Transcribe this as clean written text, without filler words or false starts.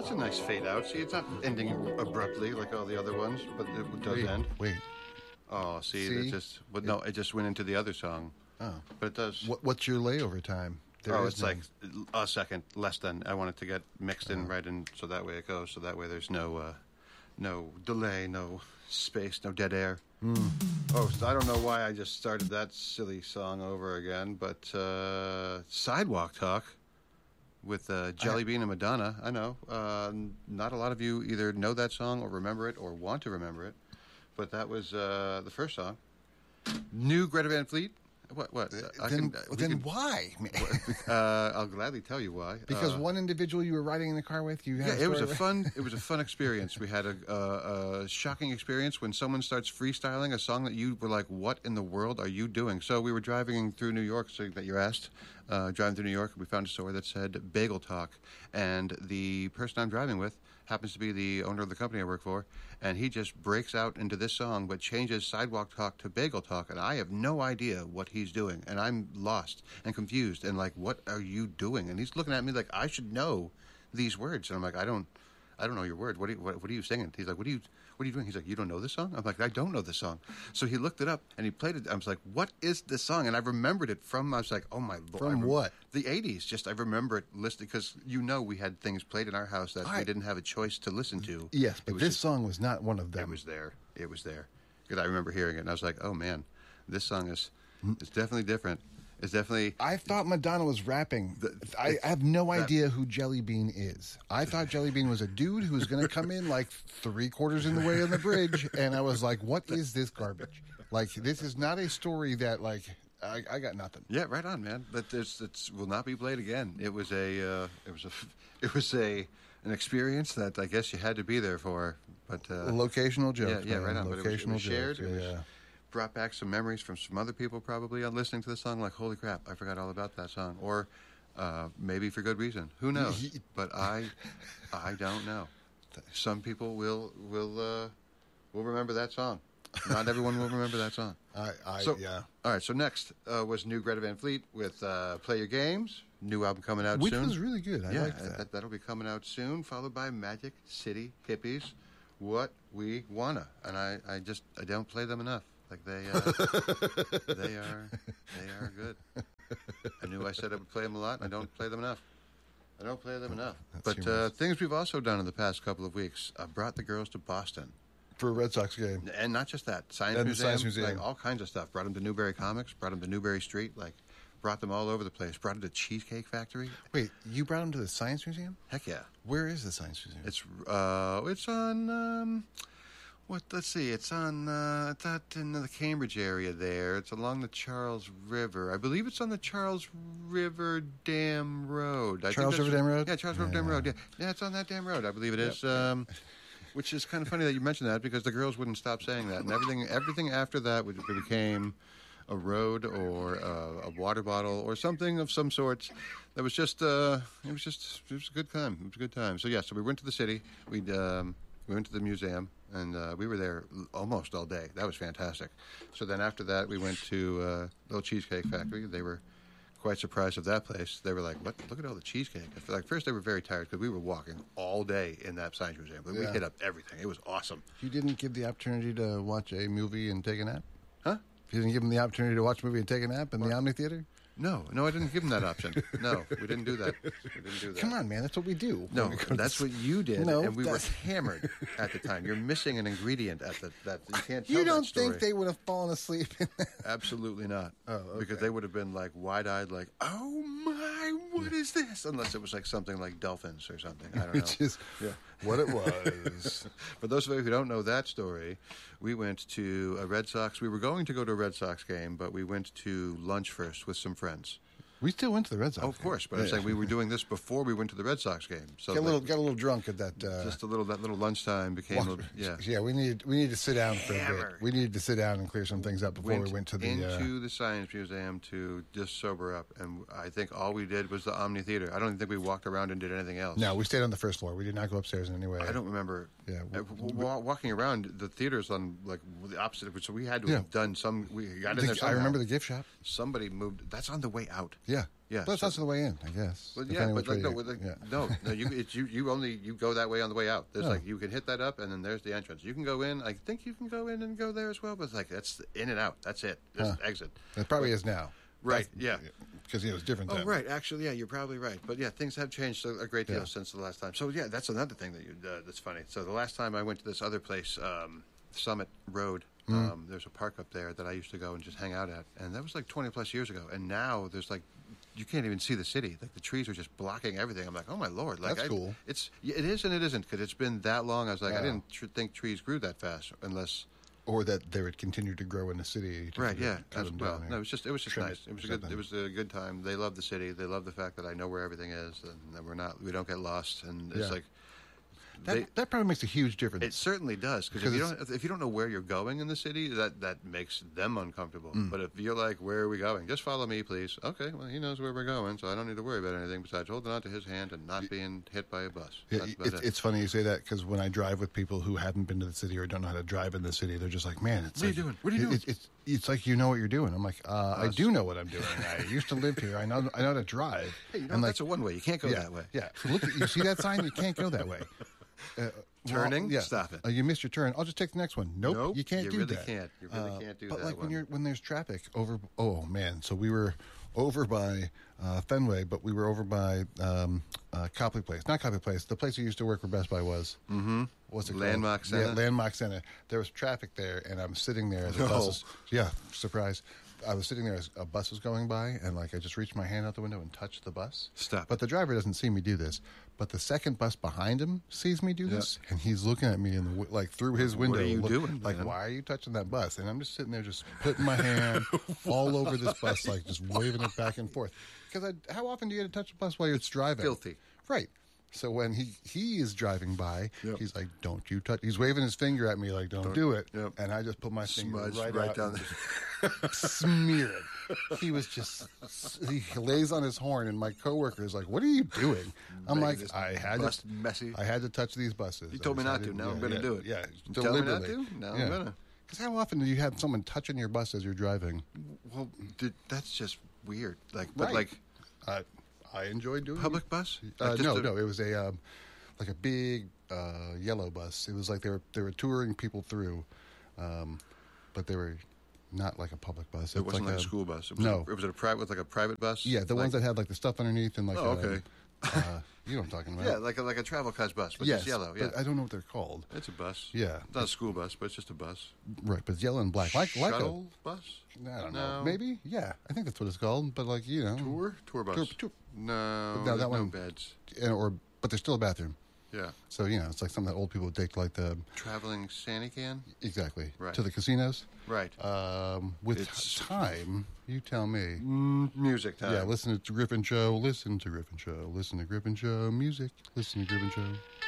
That's a nice fade out. See, it's not ending abruptly like all the other ones, but it does end. Wait. Oh, see? It just went into the other song. Oh. But it does. What's your layover time? It's like a second less than. I want it to get mixed in right in, so that way it goes. So that way there's no delay, no space, no dead air. Oh, so I don't know why I just started that silly song over again, but Sidewalk Talk with Jelly Bean and Madonna. I know not a lot of you either know that song or remember it or want to remember it, but that was the first song. New Greta Van Fleet. What? Then why? I'll gladly tell you why. Because one individual you were riding in the car with, it was a fun experience. We had a shocking experience when someone starts freestyling a song that you were like, "What in the world are you doing?" So we were driving through New York, so that you asked. Driving through New York, we found a store that said Bagel Talk, and the person I'm driving with happens to be the owner of the company I work for, and he just breaks out into this song but changes Sidewalk Talk to Bagel Talk, and I have no idea what he's doing, and I'm lost and confused and like, what are you doing? And he's looking at me like I should know these words, and I'm like, I don't know your words. What are you singing? He's like, what are you doing? He's like, you don't know this song? I'm like, I don't know this song. So he looked it up and he played it. I was like, what is this song? And I remembered it from, I was like, oh my Lord. From what? The 80s. Just, I remember it listening, because we had things played in our house that we didn't have a choice to listen to. Yes, but this song was not one of them. It was there. Because I remember hearing it and I was like, oh man, this song is definitely different. It's definitely. I thought Madonna was rapping. I have no idea who Jelly Bean is. I thought Jelly Bean was a dude who was going to come in like 3/4 in the way on the bridge, and I was like, "What is this garbage? Like, this is not a story that like I got nothing." Yeah, right on, man. But it will not be played again. It was an experience that I guess you had to be there for. But locational jokes. Yeah, right on. Locational but it was shared. jokes. Yeah. Brought back some memories from some other people probably on listening to the song, like, holy crap, I forgot all about that song. Or maybe for good reason. Who knows? But I don't know. Some people will remember that song. Not everyone will remember that song. Yeah. All right, so next was new Greta Van Fleet with Play Your Games. New album coming out Which soon. Which was really good. I like that. That'll be coming out soon, followed by Magic City Hippies, What We Wanna. And I don't play them enough. Like they are good. I knew I said I would play them a lot, and I don't play them enough. But things we've also done in the past couple of weeks, brought the girls to Boston. For a Red Sox game. And not just that. Science Museum. Like all kinds of stuff. Brought them to Newberry Comics, brought them to Newberry Street, like brought them all over the place. Brought them to Cheesecake Factory. Wait, you brought them to the Science Museum? Heck yeah. Where is the Science Museum? It's on... Let's see. It's on. It's out in the Cambridge area. There. It's along the Charles River. I believe it's on the Charles River Dam Road. Charles River Dam Road. Yeah, Charles River Dam Road. Yeah, it's on that damn road. I believe it is. Which is kind of funny that you mentioned that, because the girls wouldn't stop saying that, and everything after that became a road or a water bottle or something of some sorts. That was just. It was a good time. It was a good time. So yeah. So we went to the city. We went to the museum, and we were there almost all day. That was fantastic. So then after that, we went to Little Cheesecake Factory. They were quite surprised at that place. They were like, "What? Look at all the cheesecake." I feel like first they were very tired because we were walking all day in that science museum. But we hit up everything. It was awesome. You didn't give the opportunity to watch a movie and take a nap? Huh? You didn't give them the opportunity to watch a movie and take a nap in the Omni Theater? No, I didn't give them that option. No, we didn't do that. Come on, man. That's what we do. No, that's what you did, and we were hammered at the time. You're missing an ingredient at that you can't tell. You don't that story. think they would have fallen asleep in that? Absolutely not. Oh, okay. Because they would have been like wide-eyed, like, oh my, what is this? Unless it was like something like dolphins or something. I don't know. Which is what it was. For those of you who don't know that story, we went to a Red Sox. We were going to go to a Red Sox game, but we went to lunch first with some friends. We still went to the Red Sox. Oh, of course, but I'm saying we were doing this before we went to the Red Sox game. So got a little drunk at that. Just that little lunchtime became. Yeah, we needed to sit down for a bit. We needed to sit down and clear some things up before we went to the Science Museum to just sober up. And I think all we did was the Omni Theater. I don't even think we walked around and did anything else. No, we stayed on the first floor. We did not go upstairs in any way. I don't remember. Yeah, walking around the theater's on like the opposite of it, so we had to have done some. We got in there. I remember the gift shop. Somebody moved. That's on the way out. Yeah. Yeah, But it's also the way in, I guess. Well, Depending but which way no. You go that way on the way out. There's like you can hit that up, and then there's the entrance. You can go in. I think you can go in and go there as well, but it's like that's in and out. That's it. Just exit. It probably is now. Right. Yeah. Because it was different then. Oh, right. Actually, yeah, you're probably right. But yeah, things have changed a great deal since the last time. So yeah, that's another thing that's funny. So the last time I went to this other place, Summit Road. There's a park up there that I used to go and just hang out at, and that was like 20 plus years ago. And now there's like you can't even see the city. Like the trees are just blocking everything. I'm like, oh my lord! Like that's cool. It is and it isn't because it's been that long. I was like, I didn't think trees grew that fast unless. Or that they would continue to grow in the city. Right? Yeah. As well. No, it was just nice. It was a good time. They love the city. They love the fact that I know where everything is and that we don't get lost. And it's like. That probably makes a huge difference. It certainly does because if you don't know where you're going in the city, that makes them uncomfortable. But if you're like, where are we going? Just follow me, please. Okay, well he knows where we're going, so I don't need to worry about anything besides holding on to his hand and not being hit by a bus. Yeah, it's funny you say that because when I drive with people who haven't been to the city or don't know how to drive in the city, they're just like, man, what are you doing? What are you doing? It's like you know what you're doing. I'm like, I do know what I'm doing. I used to live here. I know how to drive. Hey, that's a one way. You can't go that way. Yeah, look, you see that sign? You can't go that way. Turning? Stop it. You missed your turn. I'll just take the next one. Nope, you can't do that. You really can't do that. But like when there's traffic over. Oh man! So we were over by Fenway, but we were over by Copley Place. Not Copley Place. The place we used to work where Best Buy was. Mm-hmm. What's it Landmark called? Center. Yeah, Landmark Center. There was traffic there, and I'm sitting there as a bus was. Yeah, surprise. I was sitting there as a bus was going by, and like I just reached my hand out the window and touched the bus. Stop. But the driver doesn't see me do this. But the second bus behind him sees me do this, and he's looking at me in the through his window. What are you doing? Like, man? why are you touching that bus? And I'm just sitting there, just putting my hand all over this bus, like just waving it back and forth. Because how often do you get to touch a bus while you're driving? Filthy. Right. So when he is driving by, he's like, "Don't you touch?" He's waving his finger at me like, "Don't do it." Yep. And I just put my finger right down there, smear it. He was just he lays on his horn, and my coworker is like, "What are you doing?" I'm like, "I had to touch these buses." You told me not to. Now I'm going to do it. Yeah, you tell me not to. Now I'm going to. Because how often do you have someone touching your bus as you're driving? Well, that's just weird. I enjoyed doing public bus. No, it was a like a big yellow bus. It was like they were touring people through, but they were not like a public bus. It wasn't like a school bus. It was a private bus. Yeah, the ones that had like the stuff underneath and like. Oh, okay. You know what I'm talking about? Yeah, like a travel cuz bus, but it's yellow. Yeah, but I don't know what they're called. It's a bus. Yeah, it's not a school bus, but it's just a bus. Right, but it's yellow and black. Shuttle bus. I don't know. Maybe. Yeah, I think that's what it's called. But like tour bus. No, that one. No beds. But there's still a bathroom. Yeah. So it's like something that old people would take, like the traveling Santa can. Exactly. Right. To the casinos. Right. With time, you tell me. Music time. Yeah. Listen to Griffin Show. Listen to Griffin Show. Listen to Griffin Show. Music. Listen to Griffin Show.